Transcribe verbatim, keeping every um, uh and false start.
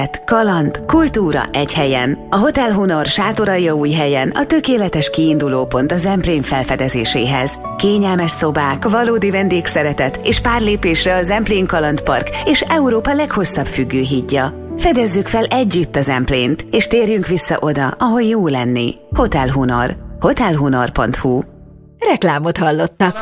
Kaland, kultúra egy helyen. A Hotel Honor Sátoraljaújhelyen a tökéletes kiindulópont a Zemplén felfedezéséhez. Kényelmes szobák, valódi vendégszeretet és pár lépésre a Zemplén Kalandpark és Európa leghosszabb függőhídja. Fedezzük fel együtt a Zemplént, és térjünk vissza oda, ahol jó lenni. Hotel Honor. hotel honor pont hu. Reklámot hallottak.